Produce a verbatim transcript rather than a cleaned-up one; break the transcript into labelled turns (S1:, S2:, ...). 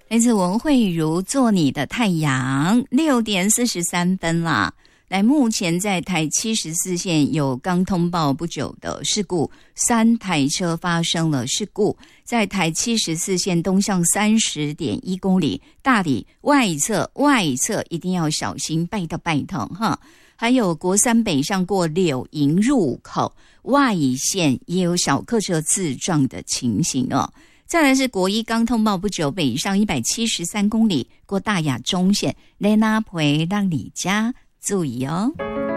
S1: 来自文慧如做你的太阳，六点四十三分啦。来，目前在台七十四线有刚通报不久的事故，三台车发生了事故，在台七十四线东向三十点一公里，大里外侧外侧一定要小心，拜托拜托哈。还有国三北上过柳营入口外线也有小客车自撞的情形哦。再来是国一刚通报不久，北上一百七十三公里过大雅中线雷纳培让你家注意哦。